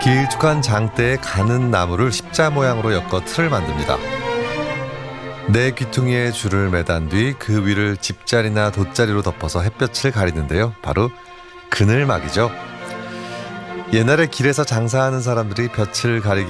길쭉한 장대에 가는 나무를 십자 모양으로 엮어 틀을 만듭니다. 네 귀퉁이에 줄을 매단 뒤 그 위를 집자리나 돗자리로 덮어서 햇볕을 가리는데요. 바로 그늘막이죠. 옛날에 길에서 장사하는 사람들이 볕을 가리기